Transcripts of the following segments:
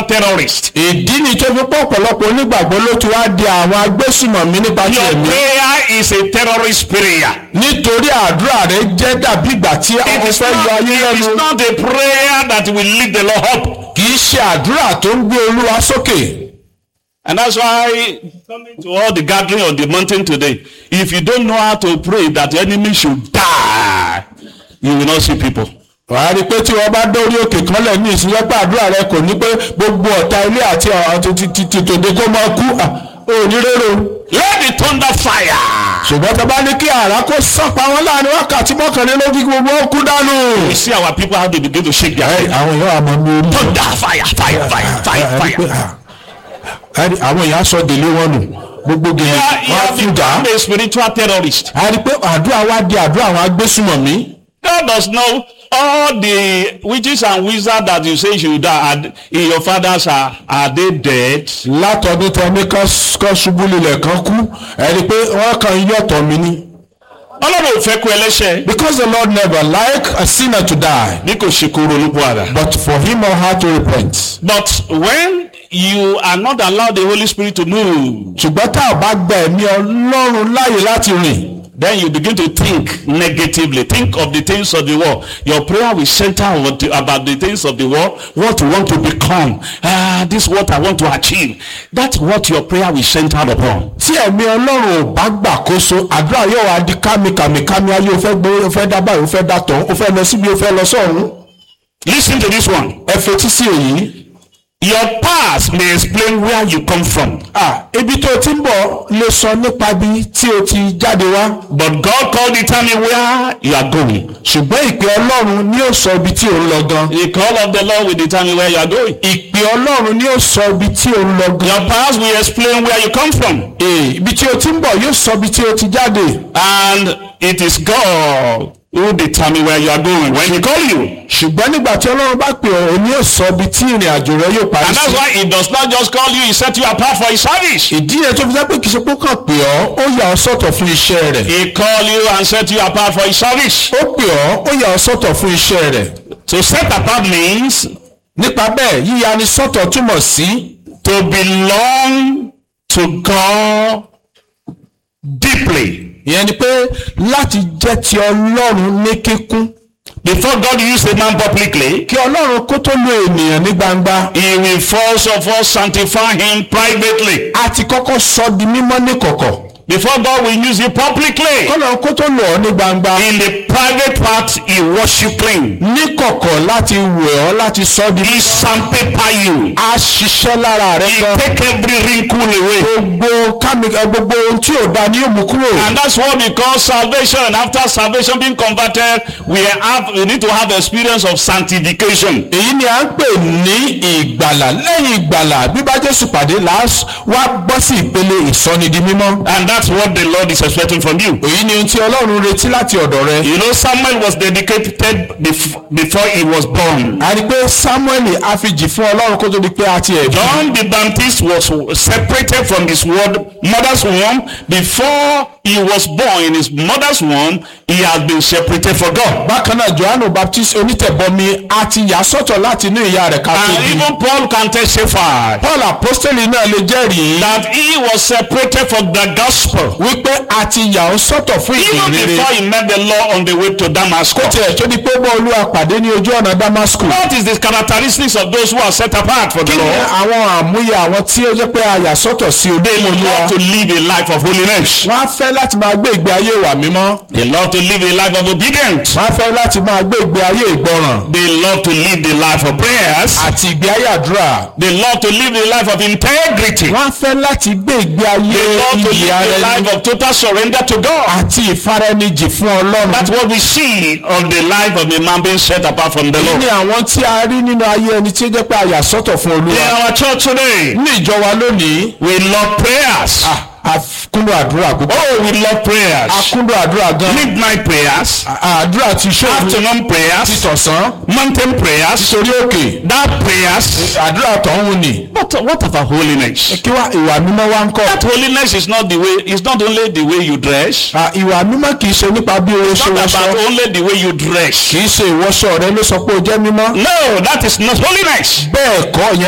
terrorists. ìdí ni tó fi pọ̀ ọ̀pọ̀lọpọ̀ onígbàgbọ́ ló ti wá di àwọn agbésùmọ̀mí nípa ti Your ẹ̀mí. prayer is a terrorist prayer. nítorí àdúrà rẹ jẹ́ dàbí ìgbà tí ọkọ̀ fẹ́ yọ ayé It is lẹ́nu. not a prayer that will lift the Lord up. kì í ṣe àdúrà tó ń gbé Olúwa sókè. And that's why coming to all the gathering on the mountain today, if you don't know how to pray that the enemy should die, you will not see people. wàá rí i pé tí wọ́n bá dórí òkè kan lẹ̀ ní ìsinyìí pé àdúrà rẹ kò ní pé gbogbo ọ̀tá ilé àti tòde kó máa kú onírèrò. Let the thunder fire. ṣùgbọ́n tó bá ní kí àrá kó sọ́pa wọn láàrin wákàtí mọ́kànlélógún gbogbo ó kú dànù. We see our people how they begin to shake their head. àwọn èèyàn àmọ́ mi orí. Thunder fire, fire, fire, fire, fire. àwọn èèyàn sọ délé wọn nù gbogbo gèlè You wọn have fi dà. become a spiritual terrorist. a rí i pé àdúrà wa di àdúrà àwọn agbésùmọ̀mí. God does know all the witches and wizards that you say you die in your fathers are they dead? látọdún tẹ ní kán ṣubú lulẹ̀ kan kú ẹ rí i pé wọ́n kàn yọ̀tọ̀ mi ni. Ọlọ́run ò fẹ́ kú ẹlẹ́ṣẹ̀. because the Lord never like a sinner to die. Bí kò ṣe kó ronú padà. but for him or her to repent. But when you are not allowed the Holy Spirit to move, ṣùgbọ́n tá a bá gba ẹ̀mí Ọlọ́run láàyè láti rìn. then you begin to think negatively. Think of the things of the world. Your prayer will center about the things of the world. What you want to become. This is what I want to achieve. That's what your prayer will center upon. tí ẹ̀mí Ọlọ́run ò bá gbàkóso àdúrà yóò wá di kámikàmikàmi ayé o fẹ́ gbé o fẹ́ dá báyìí o fẹ́ dá tán o fẹ́ lọ síbi o fẹ́ lọ sọ́run. Listen to this one. ẹ fetí sí èyí. Your past may explain where you come from. ibi tó o ti ń bọ̀ lè sọ nípa bí tí o ti jáde wá. But God called determine where you are going. ṣùgbọ́n ìpè Ọlọ́run ni ó sọ ibi tí o ń lọ gan. The call of the Lord will determine where you are going. ìpè Ọlọ́run ni ó sọ ibi tí o ń lọ gan. Your past will explain where you come from. ibi tí o ti ń bọ̀ yóò sọ ibi tí o ti jáde. And it is God who determine where you are going when he call you. ṣùgbọ́n nígbà tí Ọlọ́run bá pè ọ́ òní yóò sọ ibi tí ìrìn àjò rẹ yóò parí And that's sí. why he does not just call you, he set you apart for his service. ìdí yẹn tó fi jẹ́ pé kì í ṣe pé ó kàn pè ọ́ ó yà ọ́ sọ́tọ̀ fún iṣẹ́ rẹ̀. He called you and set you apart for his service. ó pè ọ́ ó yà ọ́ sọ́tọ̀ fún iṣẹ́ rẹ̀. To set apart means nípa bẹ́ẹ̀ yíya ni sọ́tọ̀ túmọ̀ sí to belong to God deeply. ìyẹn ni pé láti jẹ́ ti Ọlọ́run ní kíkún. Before God used a man publicly, kí Ọlọ́run kó tó lo ènìyàn ní gbangba. he will first of all sanctify him privately. a ti kọ́kọ́ sọ di mímọ́ ní kọ̀kọ̀. Before God will use you publicly, kọ́lọ́run kó tó lò ọ́ ní gbangba. in the private part, he wash you clean. ní kọ̀kọ̀ láti wẹ̀ ọ́ láti sọ di He mímọ́. sandpaper you. a ṣiṣẹ́ lára rẹ He gan. take every wrinkle away. gbogbo ohun tí ò da ni yóò mú kúrò. And that's what we call salvation. After salvation being converted, we need to have experience of sanctification. èyí ni à ń pè ní ìgbàlà. lẹ́yìn ìgbàlà bíbá Jésù pàdé wá bọ́ sí ìpele ìsọni di mímọ́. And that's what the Lord is expecting from you. èyí ni ohun tí Ọlọ́run retí láti ọ̀dọ̀ rẹ. You know, Samuel was dedicated before he was born. a rí i pé Samuel àfijì fún Ọlọ́run kó tó di pé a ti ẹ̀ bí. John the Baptist was separated from his mother's womb. Before he was born in his mother's womb, he had been separated for God. bákan náà Jòhánù Baptist onítẹ̀bọmi a ti yà sọ́tọ̀ láti inú ìyá rẹ̀ ká tó And bí. even Paul can testify Paul apostoli náà lè jẹ́rìí that he was separated from the gospel wípé a ti yà ọ́ sọ́tọ̀ fún even ìrere. before he met the Lord on the way to kó Damascus. tiẹ̀ tó di pé bọ́ Olúwa pàdé ní ojú ọ̀nà Damascus. What is the characteristics of those who are set apart for the kí ni Lord? àwọn àmúyẹ àwọn tí ó jẹ́ pé a yà sọ́tọ̀ sí ojú They Olúwa. love to live a life of holiness. wọ́n á fẹ́ láti máa gbé ìgbé ayé ìwà mímọ́. They love to live a life of obedience. wọ́n á fẹ́ láti máa gbé ìgbé ayé ìgbọràn. They love to live the life of prayers. àti ìgbé ayé àdúrà. They love to live the life of integrity. wọ́n á fẹ́ láti gbé ìgbé ayé They love to ìyè live ara the ẹni. life of total surrender to God. àti ìfaraẹnijì fún Ọlọ́run. That's what we see of the life of a man being set apart from the èyí ni Lord. àwọn tí a rí nínú ayé ẹni tí ó jẹ́ pé a yà sọ́tọ̀ fún In Olúwa. our church today, ní ìjọ wa lónìí we love prayers. a kúndùn àdúrà púpọ̀. Oh, we love prayers. a kúndùn àdúrà gan. Midnight prayers, àdúrà ti ṣòro. afternoon prayers, títọ̀sán. mountain prayers, torí òkè. that prayers. àdúrà tọ̀hún ni. What about holiness? kí wá ìwà mímọ́ wá ń kọ́. That holiness is not the way. It's not only the way you dress. ìwà mímọ́ kì í ṣe nípa bí o ṣe Not wọṣọ. about only the way you dress. kì í ṣe ìwọṣọ rẹ ló sọ pé o jẹ́ mímọ́. No, that is not holiness. bẹ́ẹ̀ kọ́ ìyẹn kọ́ ló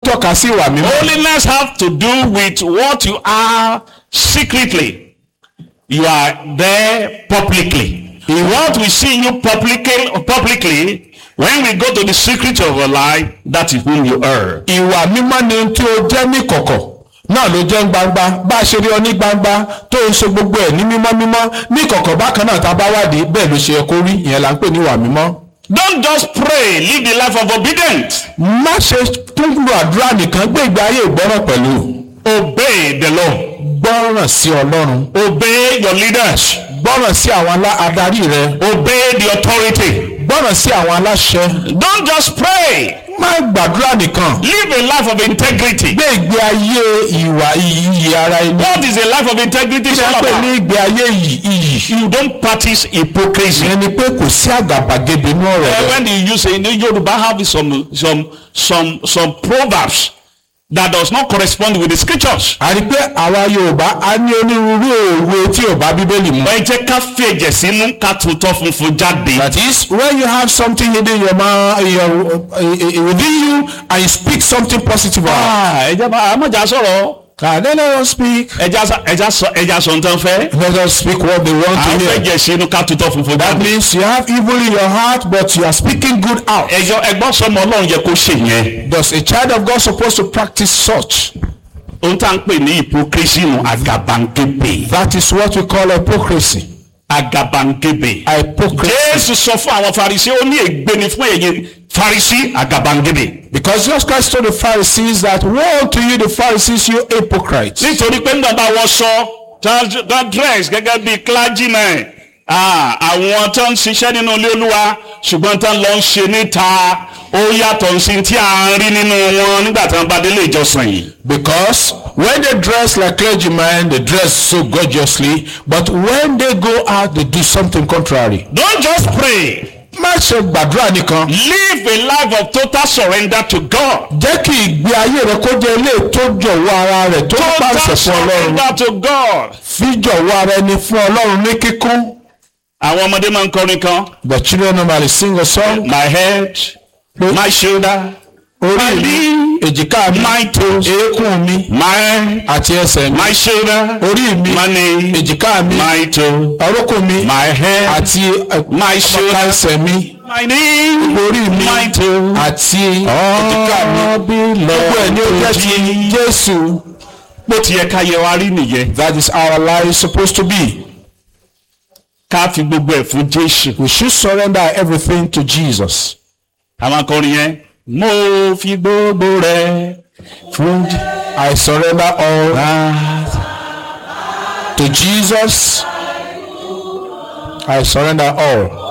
tọ́ka sí ìwà mímọ́. Holiness have to do with what you are secretly. You are there publicly. What we see you publicly, when we go to the secret of our life, that is whom you are. Ìwà mímọ́ ni tí o jẹ́ ní kọ̀kọ̀ náà ló jẹ́ gbangba. Bá a ṣe rí ọ ní gbangba tó ń ṣe gbogbo ẹ̀ ní mímọ́ ní kọ̀kọ̀ bákan náà tá a bá wádìí bẹ́ẹ̀ ló ṣe yẹ kó rí. Ìyẹn là ń pè ní ìwà mímọ́. Don't just pray, live the life of obedience. Má ṣe tún lu àdúrà nìkan, gbé ìgbé ayé ìgbọ́ràn pẹ̀lú. Obey the law. Gbọ́ràn sí Ọlọ́run. Obey your leaders. Gbọ́ràn sí àwọn adarí rẹ. Obey the authority. Gbọ́ràn sí àwọn aláṣẹ. Don't just pray. Má gbàdúrà nìkan. Live a life of integrity. Gbé ìgbé ayé ìwà iyì ara ẹni. What is a life of integrity? Ṣé pé ní ìgbé ayé iyì? You don't practice hypocrisy. Ìyẹn ni pé kò sí àgàbàgebè ní ọ̀rọ̀ rẹ. When you use in Yoruba have some proverbs that does not correspond with the scriptures. A rí pé àwa Yorùbá a ní onírúurú òwe tí ò bá Bíbélì mu. Ẹ jẹ́ ká fi ẹ̀jẹ̀ sínú ká tutọ́ funfun jáde. That is, when you have something hidden in your mouth, within you, and you speak something positive about. Ẹ jẹ́ bá àmọ́jà sọ̀rọ̀. Let us speak. Ẹja sọ nǹkan fẹ́. Let us speak what they want to hear. Àwọn ẹ̀jẹ̀ sínú ká tutọ́ funfun jáde. That means you have evil in your heart, but you are speaking good out. Ẹgbọ́n sọmọ Ọlọ́run yẹ kó ṣe yẹn. Does a child of God supposed to practice such? Ohun tá à ń pè ní hypocrisy nù àgàbàǹgebè. That is what we call hypocrisy. Àgàbàǹgebè. Hypocrisy. Jésù sọ fún àwọn Farisí ó ní ègbé ni fún ẹ̀yin Farisí àgàbàǹgebè. Because Jesus Christ told the Pharisees that, woe to you the Pharisees, you hypocrites. Nítorí pé nígbà bá wọ́n sọ that dress gẹ́gẹ́ bí clergyman, àwọn tó ń ṣiṣẹ́ nínú ilé Olúwa ṣùgbọ́n tó ń lọ ń ṣe níta ó yàtọ̀ sí tí a ń rí nínú wọn nígbà tí wọ́n bá délé ìjọsìn yìí. Because when they dress like clergymen, they dress so gorgeously, but when they go out, they do something contrary. Don't just pray. Má ṣe gbàdúrà nìkan. Live a life of total surrender to God. Jẹ́ kí ìgbé ayé rẹ kó jẹ́ ilé tó jọ̀wọ́ ara rẹ̀ tó pàṣẹ fún Ọlọ́run. Total surrender to God. Fi jọ̀wọ́ ara ẹni fún Ọlọ́run ní kíkún. Àwọn ọmọdé máa ń kọrin kan. The children normally sing a song. My head, my shoulder, orí mi, èjìká mi, my toes, eékún mi, my àti ẹsẹ̀ mi, my shoulder, orí mi, my knee, èjìká mi, my toe, orókùn mi, my head, àti my ọ̀pá shoulder, ẹsẹ̀ mi, my knee, orí mi, my toe, àti èjìká mi. Gbogbo ẹ̀ ni ó jẹ́ ti Jésù. bó ti yẹ ká yẹ wá rí nìyẹn. That is how our life is supposed to be. Ká fi gbogbo ẹ̀ fún Jésù. We should surrender everything to Jesus. Àwọn akọrin yẹn. Mo fi gbogbo rẹ̀ fún I surrender all to Jesus. I surrender all.